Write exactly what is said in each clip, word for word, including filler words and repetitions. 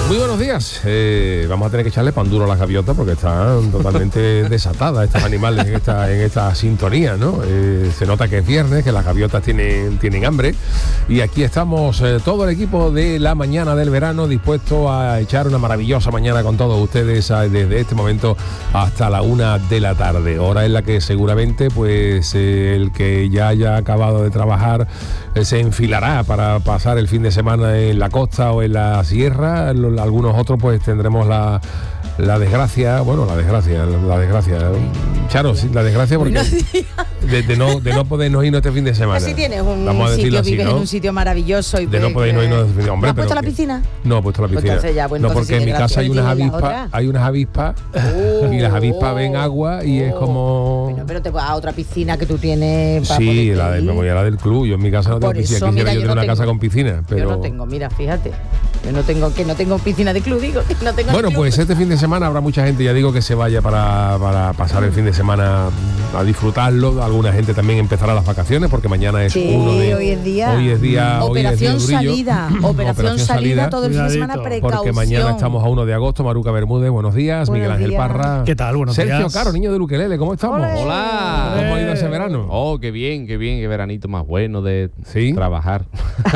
Muy buenos días. Eh, vamos a tener que echarle pan duro a las gaviotas porque están totalmente desatadas estos animales en esta, en esta sintonía, ¿no? Eh, se nota que es viernes, que las gaviotas tienen, tienen hambre. Y aquí estamos eh, todo el equipo de la mañana del verano dispuesto a echar una maravillosa mañana con todos ustedes a, desde este momento hasta la una de la tarde. Hora en la que seguramente pues eh, el que ya haya acabado de trabajar eh, se enfilará para pasar el fin de semana en la costa o en la sierra. Algunos otros pues tendremos la, la desgracia, bueno, la desgracia, la, la desgracia, Charo, sí, la desgracia porque de, de, no, de no podernos irnos este fin de semana. Si tienes un Vamos a sitio, así, vives ¿no? en un sitio maravilloso y de no podernos irnos este fin de semana. ¿No has puesto la piscina? No he puesto la piscina. Pues ya, bueno, no, porque si en mi casa hay unas avispas, otra. hay unas avispas oh, y las avispas ven agua y oh, es como... Bueno, pero te vas a otra piscina que tú tienes para sí, la de, me voy a la del club. Yo en mi casa no tengo Por piscina. eso, Quisiera mira, yo yo tener no una tengo, casa con piscina, pero... Yo no tengo, mira, fíjate. Yo no tengo, que no tengo piscina de club, digo, que no tengo. Bueno, pues este fin de semana habrá mucha gente, ya digo, que se vaya para, para pasar el fin de semana a disfrutarlo. Alguna gente también empezará las vacaciones porque mañana es sí, uno de... hoy es día. Hoy es día... Operación hoy es día salida. Operación, Operación salida, salida todo el fin de semana, precaución. Porque mañana estamos a uno de agosto. Maruca Bermúdez, buenos días. Buenos Miguel Ángel días. Parra. ¿Qué tal? Buenos Sergio días. Caro, niño del ukelele, ¿cómo estamos? ¡Olé! Hola. ¿Cómo ha ido ese verano? Oh, qué bien, qué bien, qué veranito más bueno de ¿sí? trabajar.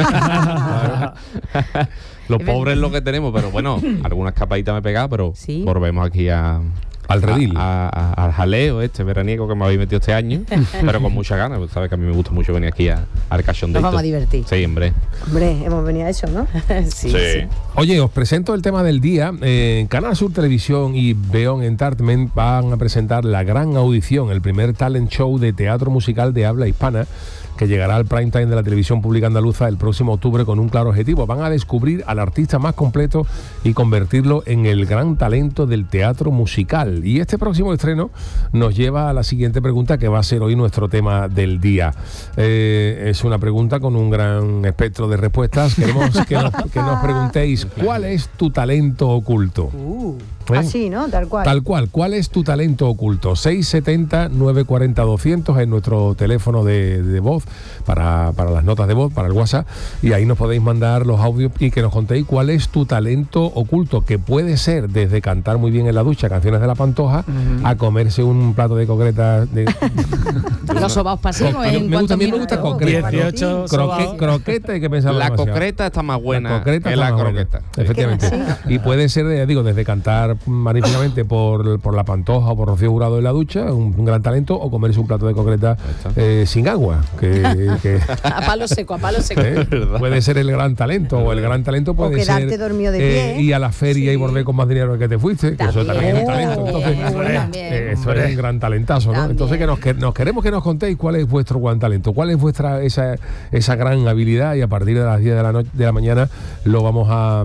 Los pobres es lo que tenemos, pero bueno, algunas escapadita me he pegado, pero ¿sí? volvemos aquí a... al redil, a, a, a, al jaleo este veraniego que me habéis metido este año, pero con muchas ganas, pues sabes que a mí me gusta mucho venir aquí a, al cachondeo. Nos vamos a divertir. Sí, hombre. Hombre, hemos venido a eso, ¿no? sí, sí. sí. Oye, os presento el tema del día. Eh, Canal Sur Televisión y Beon Entertainment van a presentar La Gran Audición, el primer talent show de teatro musical de habla hispana que llegará al prime time de la televisión pública andaluza el próximo octubre con un claro objetivo. Van a descubrir al artista más completo y convertirlo en el gran talento del teatro musical. Y este próximo estreno nos lleva a la siguiente pregunta que va a ser hoy nuestro tema del día. Eh, es una pregunta con un gran espectro de respuestas. Queremos que nos, que nos preguntéis ¿cuál es tu talento oculto? Uh. ¿Eh? Así, ¿no? Tal cual. Tal cual. ¿Cuál es tu talento oculto? seis setenta, nueve cuarenta, doscientos es nuestro teléfono de, de voz para, para las notas de voz, para el WhatsApp, y ahí nos podéis mandar los audios y que nos contéis cuál es tu talento oculto, que puede ser desde cantar muy bien en la ducha canciones de La Pantoja uh-huh. a comerse un plato de concretas de... Los sobaos pasivos en me gusta, a mí me gusta concreta. dieciocho Croque, croqueta hay que pensar La demasiado. concreta está más buena la que la más croqueta. Buena, efectivamente. ¿Sí? Y puede ser, ya digo, desde cantar magníficamente por, por La Pantoja o por Rocío Jurado en la ducha, un, un gran talento, o comerse un plato de concreta eh, sin agua. Que, que, a palo seco, a palo seco. ¿eh? Puede ser el gran talento, o el gran talento puede o quedarte ser dormido de pie. Eh, ir a la feria sí. y volver con más dinero que te fuiste, que eso también es un talento. Entonces, eh, eso es un gran talentazo, ¿no? También. Entonces que nos, que nos queremos que nos contéis cuál es vuestro gran talento, cuál es vuestra esa, esa gran habilidad, y a partir de las diez de la noche de la mañana lo vamos a,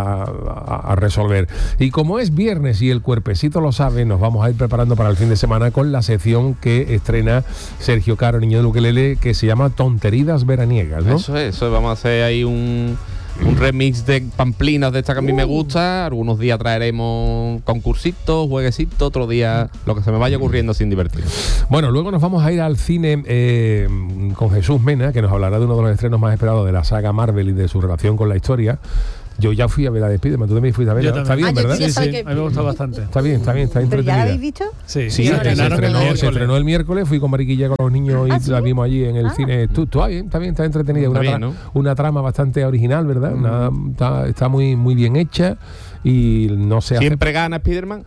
a, a resolver. Y como es viernes y el cuerpecito lo sabe, nos vamos a ir preparando para el fin de semana con la sección que estrena Sergio Caro, niño del ukelele, que se llama Tonterías Veraniegas, ¿no? Eso es, eso es. Vamos a hacer ahí un, un remix de pamplinas de esta que a mí uh. me gusta. Algunos días traeremos concursitos, jueguecitos, otro día lo que se me vaya ocurriendo sin divertir. Bueno, luego nos vamos a ir al cine eh, con Jesús Mena, que nos hablará de uno de los estrenos más esperados de la saga Marvel y de su relación con la historia. Yo ya fui a ver la de Spiderman, tú también fuiste a verla. Está bien, ah, ¿verdad? Sí, sí, que... a mí me gustó bastante. Está bien, está bien, está ¿Pero entretenida. ya la habéis visto? Sí, sí, sí se, se, estrenó, el se estrenó el miércoles, fui con Mariquilla con los niños y ¿Ah, sí? la vimos allí en el ah. cine. Tú, tú, bien, está bien, está entretenida. Está una, bien, tra- ¿no? una trama bastante original, ¿verdad? Mm. Una, está, está muy, muy bien hecha y no se ¿Siempre hace... gana Spiderman?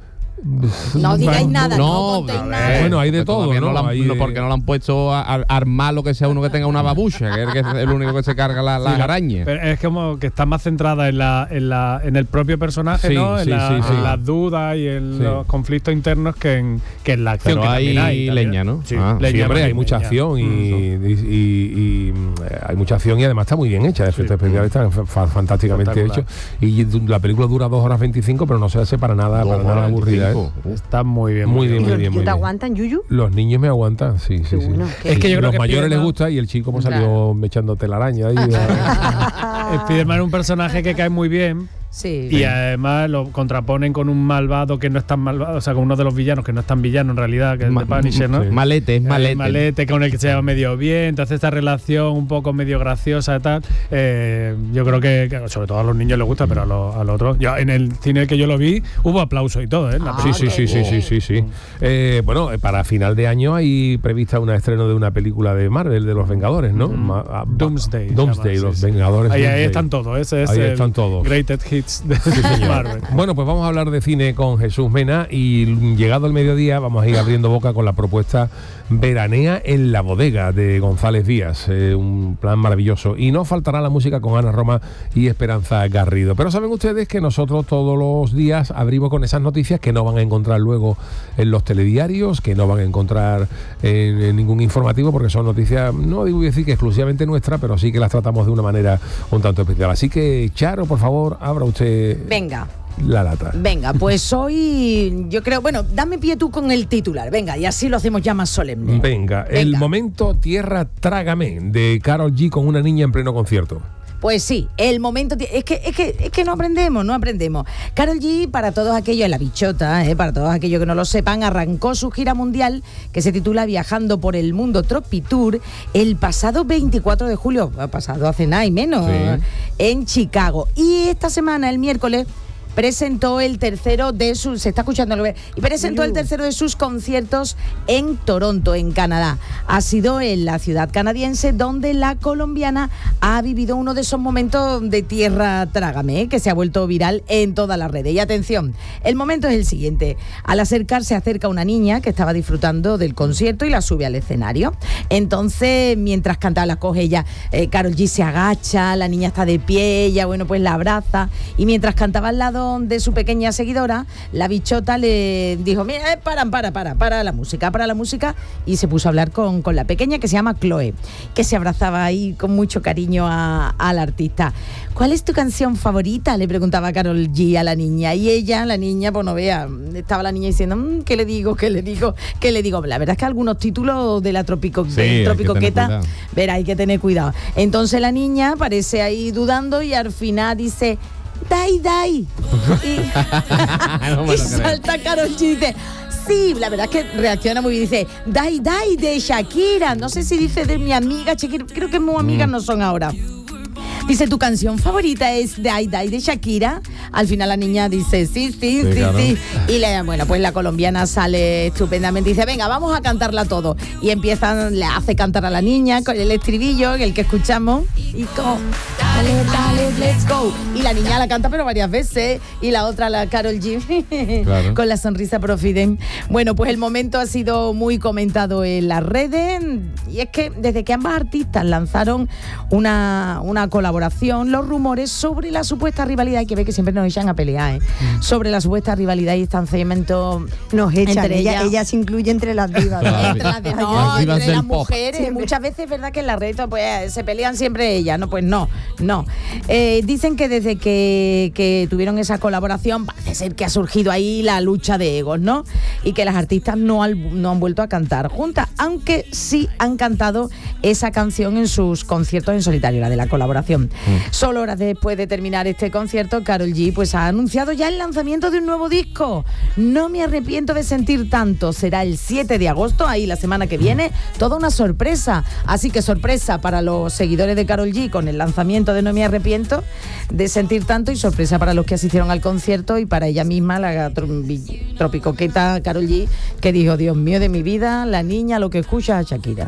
No digáis nada, no, no contéis a nada. ver, Bueno, hay de pues todo, ¿no? no, la han- Hay no, de- porque no le han puesto a, a armar lo que sea uno que tenga una babucha, que es, que es el único que se carga la, la Sí, araña. Pero es como que está más centrada en la en la en el propio personaje, Sí, ¿no? En, sí, la- sí, sí. en las dudas y en Sí. los conflictos internos que en, que en la acción. Pero que hay también hay también. leña, ¿no? Sí, Ah, leña, Siempre hay leña. mucha acción y, y, y- y, eh, hay mucha acción y además está muy bien hecha. Efectos Sí. especiales están fa- fantásticamente Espectacular. hechos. Y la película dura dos horas veinticinco, pero no se hace para nada, Dos para nada horas aburrida. ¿eh? veinticinco. Está muy bien. Muy bien, ¿Y muy los bien, muy niños te bien. aguantan, Yuyu? Los niños me aguantan, sí, sí, Qué sí. bueno, qué Es que yo creo los que mayores les Spiderman- gusta y el chico como Claro. salió echando telaraña ahí. Spiderman es un personaje que cae muy bien Sí. Y además lo contraponen con un malvado que no es tan malvado, o sea, con uno de los villanos que no es tan villano en realidad, que es Ma- de Punisher, ¿no? sí. Malete, es Eh, malete. malete, con el que se lleva medio bien, entonces esta relación un poco medio graciosa y tal, eh, yo creo que, que sobre todo a los niños les gusta, pero a los, a los otros, yo, en el cine que yo lo vi hubo aplauso y todo, ¿eh? La Ah, Sí, sí, qué sí, sí, bien. sí, sí, sí. Eh, bueno, eh, para final de año hay prevista un estreno de una película de Marvel, de los Vengadores, ¿no? Ma- ah, Doomsday. se Doomsday, llama, los sí, sí. Vengadores. Ahí, ahí Doomsday. están todos, ese es Ahí el están todos. Greatest Hits de Sí, señor. Marvel. Bueno, pues vamos a hablar de cine con Jesús Mena y llegado el mediodía vamos a ir abriendo boca con la propuesta Veranea en la bodega de González Díaz, eh, un plan maravilloso. Y no faltará la música con Ana Roma y Esperanza Garrido. Pero saben ustedes que nosotros todos los días abrimos con esas noticias que no van a encontrar luego en los telediarios, que no van a encontrar en, en ningún informativo, porque son noticias, no digo decir que exclusivamente nuestras, pero sí que las tratamos de una manera un tanto especial. Así que, Charo, por favor, abra usted Venga. la lata. Venga, pues hoy yo creo, bueno, dame pie tú con el titular, venga, y así lo hacemos ya más solemne. Venga, el Venga. momento Tierra Trágame de Karol G con una niña en pleno concierto. Pues sí, el momento ti- es que es que es que no aprendemos, no aprendemos. Karol G, para todos aquellos, la bichota, eh, para todos aquellos que no lo sepan, arrancó su gira mundial que se titula Viajando por el Mundo Tropitour el pasado veinticuatro de julio, ha pasado hace nada y menos, Sí. en Chicago. Y esta semana, el miércoles, presentó el tercero de sus, se está escuchando, y presentó el tercero de sus conciertos en Toronto, en Canadá. Ha sido en la ciudad canadiense donde la colombiana ha vivido uno de esos momentos de tierra trágame, ¿eh? que se ha vuelto viral en todas las redes. Y atención, el momento es el siguiente. Al acercarse, acerca una niña que estaba disfrutando del concierto y la sube al escenario. Entonces, mientras cantaba, la coge ella, eh, Karol G se agacha, la niña está de pie, ella, bueno, pues la abraza, y mientras cantaba al lado de su pequeña seguidora, la bichota le dijo, mira, eh, para, para, para, para la música, para la música, y se puso a hablar con, con la pequeña, que se llama Chloe, que se abrazaba ahí con mucho cariño a, al artista. ¿Cuál es tu canción favorita?, le preguntaba Karol G a la niña, y ella, la niña, pues no vea, estaba la niña diciendo, mmm, ¿qué le digo, qué le digo, qué le digo? La verdad es que algunos títulos de la Tropico, Sí, de hay que tener Tropicoqueta, cuidado. verá, hay que tener cuidado. Entonces la niña parece ahí dudando y al final dice, Dai, dai. Y, No me y lo creo. salta Karol G y dice, sí, la verdad es que reacciona muy bien. Dice, Dai, dai de Shakira. No sé si dice de mi amiga Shakira. Creo que muy amigas no son ahora. Dice, ¿tu canción favorita es Dai, dai de Shakira? Al final la niña dice, sí, sí, sí, Sí, sí. claro. Y le, bueno, pues la colombiana sale estupendamente. Dice, venga, vamos a cantarla todo. Y empiezan, le hace cantar a la niña con el estribillo, el que escuchamos. Y como, dale, dale, let's go. Y la niña la canta, pero varias veces. Y la otra, la Karol G, Claro. con la sonrisa profiden. Bueno, pues el momento ha sido muy comentado en las redes. Y es que desde que ambas artistas lanzaron una, una colaboración, los rumores sobre la supuesta rivalidad, hay que ver que siempre nos echan a pelear, ¿eh? sobre la supuesta rivalidad y distanciamiento Nos echan, entre ella, ellas. ella se incluye entre las divas. ¿no? Claro. Entre las, de, Las no, divas entre del las pop. mujeres. Siempre. Muchas veces es verdad que en la red pues, se pelean siempre ellas, ¿no? Pues no, no. Eh, dicen que desde que, que tuvieron esa colaboración, parece ser que ha surgido ahí la lucha de egos, ¿no? Y que las artistas no, han- no han vuelto a cantar juntas, aunque sí han cantado esa canción en sus conciertos en solitario, la de la colaboración. Solo horas después de terminar este concierto, Karol G pues ha anunciado ya el lanzamiento de un nuevo disco. No me arrepiento de sentir tanto. Será el siete de agosto, ahí la semana que viene. Toda una sorpresa. Así que sorpresa para los seguidores de Karol G con el lanzamiento de No me arrepiento de sentir tanto, y sorpresa para los que asistieron al concierto y para ella misma, la tro- tropicoqueta Karol G, que dijo, Dios mío de mi vida, la niña lo que escucha a Shakira.